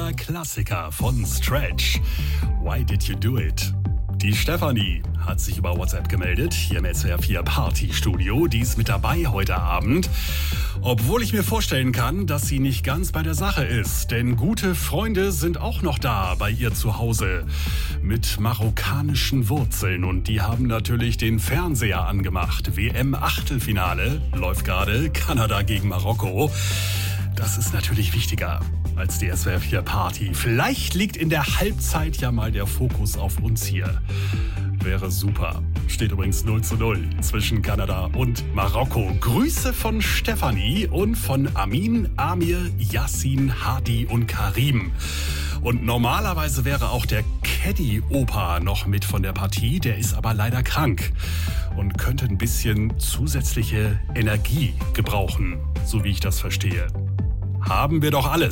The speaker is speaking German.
absoluter Klassiker von Stretch. Why Did You Do It? Die Stefanie hat sich über WhatsApp gemeldet, hier im SWR 4 Party-Studio. Die ist mit dabei heute Abend. Obwohl ich mir vorstellen kann, dass sie nicht ganz bei der Sache ist. Denn gute Freunde sind auch noch da bei ihr zu Hause. Mit marokkanischen Wurzeln. Und die haben natürlich den Fernseher angemacht. WM-Achtelfinale läuft gerade. Kanada gegen Marokko. Das ist natürlich wichtiger als die SWR 4 Party. Vielleicht liegt in der Halbzeit ja mal der Fokus auf uns hier. Wäre super. Steht übrigens 0:0 zwischen Kanada und Marokko. Grüße von Stefanie und von Amin, Amir, Yassin, Hadi und Karim. Und normalerweise wäre auch der Caddy-Opa noch mit von der Partie. Der ist aber leider krank und könnte ein bisschen zusätzliche Energie gebrauchen, so wie ich das verstehe. Haben wir doch alles.